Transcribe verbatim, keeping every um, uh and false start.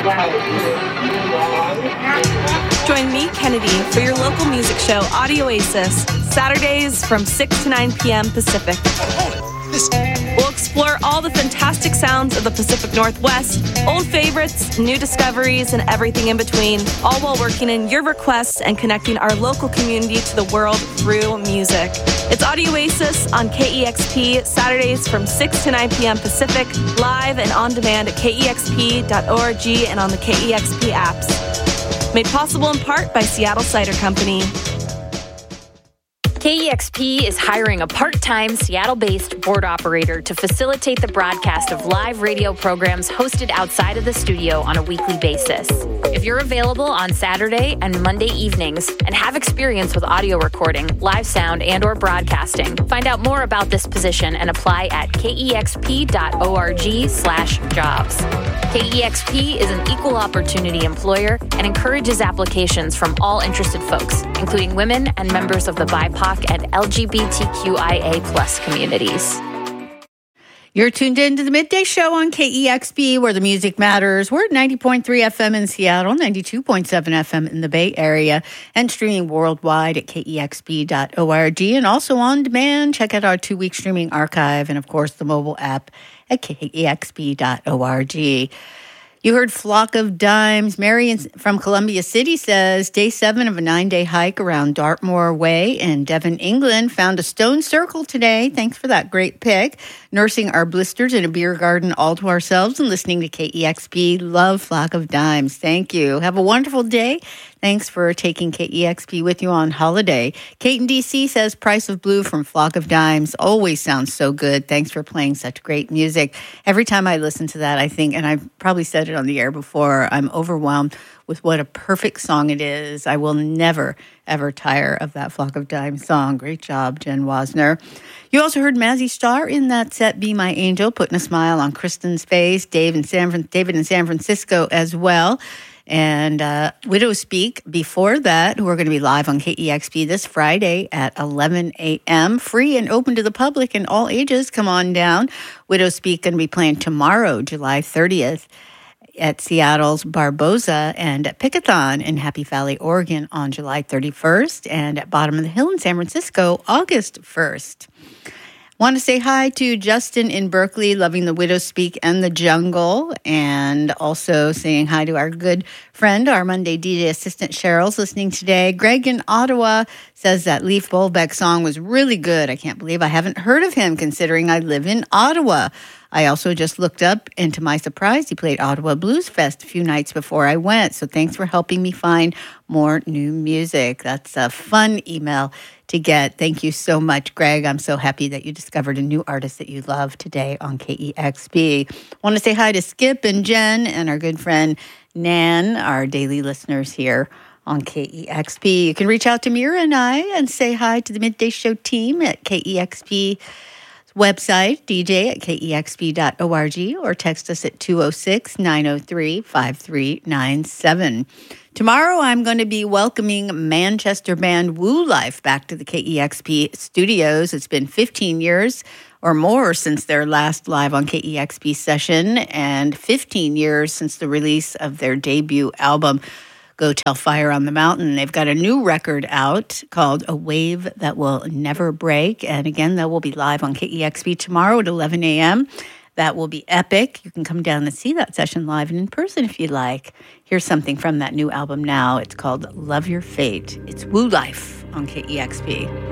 Join me, Kennedy, for your local music show, Audio Oasis, Saturdays from six to nine p.m. Pacific. We'll explore all the fantastic sounds of the Pacific Northwest, old favorites, new discoveries, and everything in between, all while working in your requests and connecting our local community to the world through music. It's Audio Oasis on K E X P, Saturdays from six to nine p.m. Pacific, live and on demand at K E X P dot org and on the K E X P apps. Made possible in part by Seattle Cider Company. K E X P is hiring a part-time Seattle-based board operator to facilitate the broadcast of live radio programs hosted outside of the studio on a weekly basis. If you're available on Saturday and Monday evenings and have experience with audio recording, live sound, and or broadcasting, find out more about this position and apply at K E X P dot org slash jobs. K E X P is an equal opportunity employer and encourages applications from all interested folks, including women and members of the B I P O C and L G B T Q I A plus communities. You're tuned in to the Midday Show on K E X P, where the music matters. We're at ninety point three F M in Seattle, ninety-two point seven F M in the Bay Area, and streaming worldwide at K E X P dot org, and also on demand. Check out our two-week streaming archive, and of course the mobile app at K E X P dot org. You heard Flock of Dimes. Mary from Columbia City says, day seven of a nine-day hike around Dartmoor Way in Devon, England. Found a stone circle today. Thanks for that great pick. Nursing our blisters in a beer garden all to ourselves and listening to K E X P. Love Flock of Dimes. Thank you. Have a wonderful day. Thanks for taking K E X P with you on holiday. Kate in D C says, Price of Blue from Flock of Dimes always sounds so good. Thanks for playing such great music. Every time I listen to that, I think, and I've probably said it on the air before, I'm overwhelmed with what a perfect song it is. I will never, ever tire of that Flock of Dimes song. Great job, Jen Wasner. You also heard Mazzy Star in that set, Be My Angel, putting a smile on Kristen's face. Dave in San, David in San Francisco as well. And uh, Widow Speak before that, who are going to be live on K E X P this Friday at eleven a.m. Free and open to the public and all ages. Come on down. Widow Speak going to be playing tomorrow, July thirtieth, at Seattle's Barboza, and at Pickathon in Happy Valley, Oregon on July thirty-first, and at Bottom of the Hill in San Francisco, August first. Want to say hi to Justin in Berkeley, loving the Widow Speak and the Jungle, and also saying hi to our good friend, our Monday D J assistant Cheryl's listening today. Greg in Ottawa says that Leif Bolbeck song was really good. I can't believe I haven't heard of him, considering I live in Ottawa. I also just looked up, and to my surprise, he played Ottawa Blues Fest a few nights before I went. So thanks for helping me find more new music. That's a fun email to get. Thank you so much, Greg. I'm so happy that you discovered a new artist that you love today on K E X P. Want to say hi to Skip and Jen and our good friend Nan, our daily listeners here on K E X P. You can reach out to Mira and I and say hi to the Midday Show team at K E X P website, D J at K E X P dot org, or text us at two oh six, nine oh three, five three nine seven. Tomorrow, I'm going to be welcoming Manchester band Woo Life back to the K E X P studios. It's been fifteen years or more since their last live on K E X P session, and fifteen years since the release of their debut album, Go Tell Fire on the Mountain. They've got a new record out called A Wave That Will Never Break. And again, that will be live on K E X P tomorrow at eleven a.m. That will be epic. You can come down and see that session live and in person if you like. Here's something from that new album now. It's called Love Your Fate. It's Woo Life on K E X P.